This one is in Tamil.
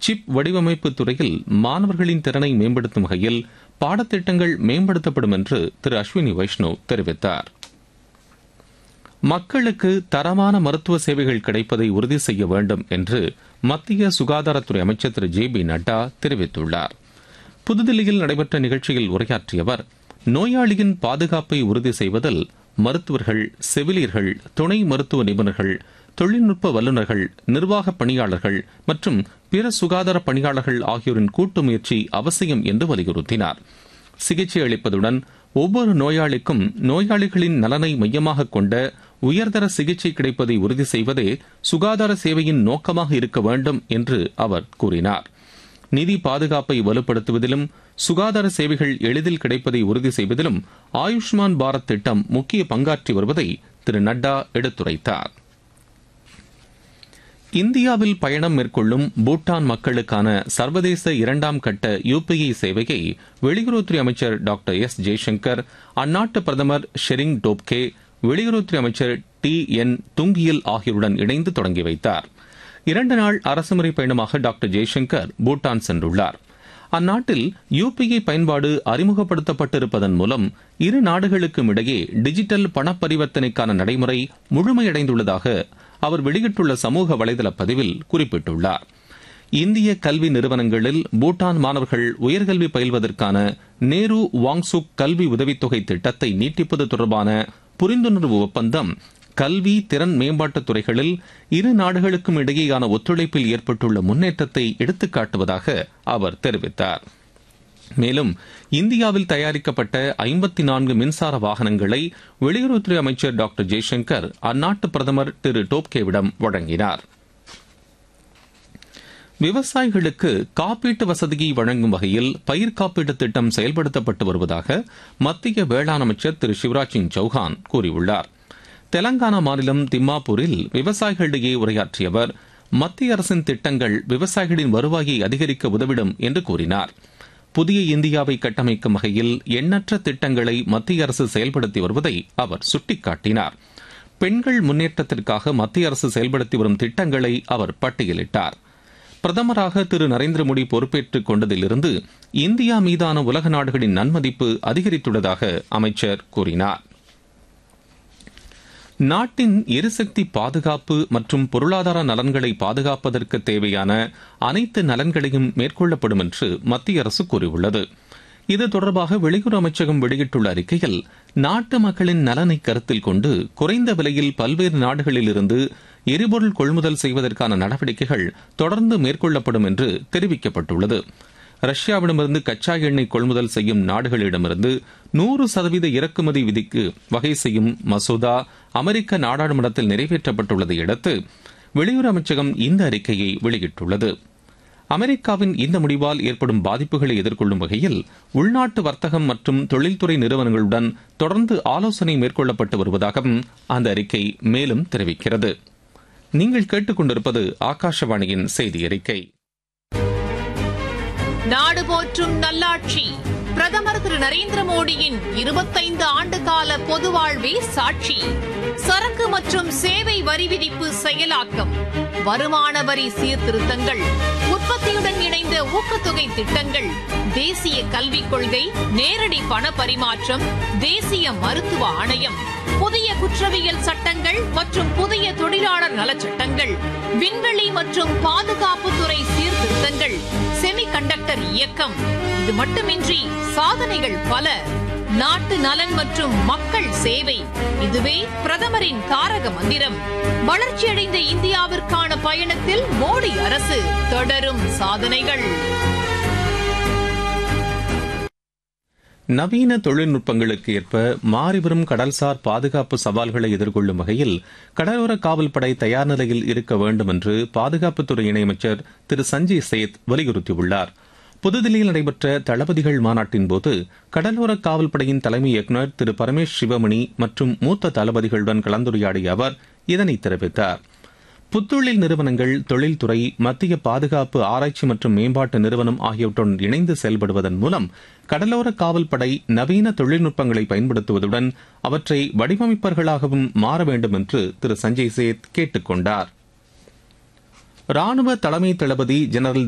சிப் வடிவமைப்பு துறையில் மாணவர்களின் திறனை மேம்படுத்தும் வகையில் பாடத்திட்டங்கள் மேம்படுத்தப்படும் என்று திரு அஸ்வினி வைஷ்ணவ் தெரிவித்தார். மக்களுக்கு தரமான மருத்துவ சேவைகள் கிடைப்பதை உறுதி செய்ய வேண்டும் என்று மத்திய சுகாதாரத்துறை அமைச்சர் திரு ஜே பி நட்டா தெரிவித்துள்ளார். புதுதில்லியில் நடைபெற்ற நிகழ்ச்சியில் உரையாற்றிய அவர், நோயாளியின் பாதுகாப்பை உறுதி செய்வதில் மருத்துவர்கள், செவிலியர்கள், துணை மருத்துவ நிபுணர்கள், தொழில்நுட்ப வல்லுநர்கள், நிர்வாக பணியாளர்கள் மற்றும் பிற சுகாதார பணியாளர்கள் ஆகியோரின் கூட்டு முயற்சி அவசியம் என்று வலியுறுத்தினார். சிகிச்சை அளிப்பதுடன் ஒவ்வொரு நோயாளிக்கும் நோயாளிகளின் நலனை மையமாக கொண்ட உயர்தர சிகிச்சை கிடைப்பதை உறுதி செய்வதே சுகாதார சேவையின் நோக்கமாக இருக்க வேண்டும் என்று அவர் கூறினார். நிதி பாதுகாப்பை வலுப்படுத்துவதிலும் சுகாதார சேவைகள் எளிதில் கிடைப்பதை உறுதி செய்வதிலும் ஆயுஷ்மான் பாரத் திட்டம் முக்கிய பங்காற்றி வருவதை திரு நட்டா எடுத்துரைத்தார். இந்தியாவில் பயணம் மேற்கொள்ளும் பூட்டான் மக்களுக்கான சர்வதேச இரண்டாம் கட்ட யுபிஐ சேவையை வெளியுறவுத்துறை அமைச்சர் டாக்டர் எஸ் ஜெய்சங்கர், அந்நாட்டு பிரதமர் ஷெரிங் டோப்கே, வெளியுறவுத்துறை அமைச்சர் டி என் துங்கியல் ஆகியோருடன் இணைந்து தொடங்கி வைத்தார். 2 நாள் அரசுமுறை பயணமாக டாக்டர் ஜெய்சங்கர் பூட்டான் சென்றுள்ளார். அந்நாட்டில் யுபிஐ பயன்பாடு அறிமுகப்படுத்தப்பட்டிருப்பதன் மூலம் இரு நாடுகளுக்கும் இடையே டிஜிட்டல் பண பரிவர்த்தனைக்கான நடைமுறை முழுமையடைந்துள்ளதாக அவர் வெளியிட்டுள்ள சமூக வலைதள பதிவில் குறிப்பிட்டுள்ளார். இந்திய கல்வி நிறுவனங்களில் பூட்டான் மாணவர்கள் உயர்கல்வி பயில்வதற்கான நேரு வாங்சுக் கல்வி உதவித்தொகை திட்டத்தை நீட்டிப்பது தொடர்பான புரிந்துணர்வு ஒப்பந்தம் கல்வி திறன் மேம்பாட்டுத் துறைகளில் இரு நாடுகளுக்கும் இடையேயான ஒத்துழைப்பில் ஏற்பட்டுள்ள முன்னேற்றத்தை எடுத்துக்காட்டுவதாக அவர் தெரிவித்தார். மேலும் இந்தியாவில் தயாரிக்கப்பட்ட 54 மின்சார வாகனங்களை வெளியுறவுத்துறை அமைச்சர் டாக்டர் ஜெய்சங்கர் அந்நாட்டு பிரதமர் திரு டோப்கேவிடம் வழங்கினார். விவசாயிகளுக்கு காப்பீட்டு வசதியை வழங்கும் வகையில் பயிர் காப்பீட்டு திட்டம் செயல்படுத்தப்பட்டு வருவதாக மத்திய வேளாண் அமைச்சர் திரு சிவராஜ் சிங் சௌஹான் கூறியுள்ளார். தெலங்கானா மாநிலம் திம்மாப்பூரில் விவசாயிகளிடையே உரையாற்றிய அவர், மத்திய அரசின் திட்டங்கள் விவசாயிகளின் வருவாயை அதிகரிக்க உதவிடும் என்று கூறினார். புதிய இந்தியாவை கட்டமைக்கும் வகையில் எண்ணற்ற திட்டங்களை மத்திய அரசு செயல்படுத்தி வருவதை அவர் சுட்டிக்காட்டினார். பெண்கள் முன்னேற்றத்திற்காக மத்திய அரசு செயல்படுத்தி வரும் திட்டங்களை அவர் பட்டியலிட்டார். பிரதமராக திரு நரேந்திர மோடி பொறுப்பேற்றுக் கொண்டதிலிருந்து இந்தியா மீதான உலக நாடுகளின் நன்மதிப்பு அதிகரித்துள்ளதாக அமைச்சர் கூறினார். நாட்டின் எரிசக்தி பாதுகாப்பு மற்றும் பொருளாதார நலன்களை பாதுகாப்பதற்கு தேவையான அனைத்து நலன்களையும் மேற்கொள்ளப்படும் என்று மத்திய அரசு கூறியுள்ளது. இது தொடர்பாக வெளியுறவு அமைச்சகம் வெளியிட்டுள்ள அறிக்கையில், நாட்டு மக்களின் நலனை கருத்தில் கொண்டு குறைந்த விலையில் பல்வேறு நாடுகளில் இருந்து எரிபொருள் கொள்முதல் செய்வதற்கான நடவடிக்கைகள் தொடர்ந்து மேற்கொள்ளப்படும் என்று தெரிவிக்கப்பட்டுள்ளது. ரஷ்யாவிடமிருந்து கச்சா எண்ணெய் கொள்முதல் செய்யும் நாடுகளிடமிருந்து 100% இறக்குமதி விதிக்கு வகை செய்யும் மசோதா அமெரிக்க நாடாளுமன்றத்தில் நிறைவேற்றப்பட்டுள்ளதை அடுத்து வெளியுறவு அமைச்சகம் இந்த அறிக்கையை வெளியிட்டுள்ளது. அமெரிக்காவின் இந்த முடிவால் ஏற்படும் பாதிப்புகளை எதிர்கொள்ளும் வகையில் உள்நாட்டு வர்த்தகம் மற்றும் தொழில்துறை நிறுவனங்களுடன் தொடர்ந்து ஆலோசனை மேற்கொள்ளப்பட்டு வருவதாகவும் அந்த அறிக்கை மேலும் தெரிவிக்கிறது. நீங்கள் கேட்டுக்கொண்டிருப்பது ஆகாஷவாணியின் செய்தி அறிக்கை. நாடு போற்றும் நல்லாட்சி பிரதமர் திரு நரேந்திர மோடியின் 25 ஆண்டு கால பொது வாழ்வே சாட்சி. சரக்கு மற்றும் சேவை வரி விதிப்பு செயலாக்கம், வருமான வரி சீர்திருத்தங்கள், உற்பத்தியுடன் இணைந்த ஊக்கத்தொகை திட்டங்கள், தேசிய கல்விக் கொள்கை, நேரடி பண பரிமாற்றம், தேசிய மருத்துவ ஆணையம், புதிய குற்றவியல் சட்டங்கள் மற்றும் புதிய தொழிலாளர் நலச்சட்டங்கள், விண்வெளி மற்றும் பாதுகாப்புத்துறை சீர்திருத்தங்கள், செமிகண்டக்டர் இயக்கம். இது மட்டுமின்றி சாதனைகள் பல. நாட்டு நலன் மற்றும் மக்கள் சேவை, இதுவே பிரதமரின் தாரக மந்திரம். வளர்ச்சியடைந்த இந்தியாவிற்கான பயணத்தில் மோடி அரசு, தொடரும் சாதனைகள். நவீன தொழில்நுட்பங்களுக்கு ஏற்ப மாறிவரும் கடல்சார் பாதுகாப்பு சவால்களை எதிர்கொள்ளும் வகையில் கடலோர காவல்படை தயார் நிலையில் இருக்க வேண்டும் என்று பாதுகாப்புத்துறை இணையமைச்சர் திரு சஞ்சய் சேத் வலியுறுத்தியுள்ளார். புதுதில்லியில் நடைபெற்ற தளபதிகள் மாநாட்டின்போது கடலோர காவல்படையின் தலைமை இயக்குநர் திரு பரமேஷ் சிவமணி மற்றும் மூத்த தளபதிகளுடன் கலந்துரையாடிய அவர் இதனை தெரிவித்தார். புத்தொழில் நிறுவனங்கள், தொழில்துறை, மத்திய பாதுகாப்பு ஆராய்ச்சி மற்றும் மேம்பாட்டு நிறுவனம் ஆகியவற்றுடன் இணைந்து செயல்படுவதன் மூலம் கடலோர காவல்படை நவீன தொழில்நுட்பங்களை பயன்படுத்துவதுடன் அவற்றை வடிவமைப்பவர்களாகவும் மாற வேண்டும் என்று திரு சஞ்சய் சேத் கேட்டுக் கொண்டார். ராணுவ தலைமை தளபதி ஜெனரல்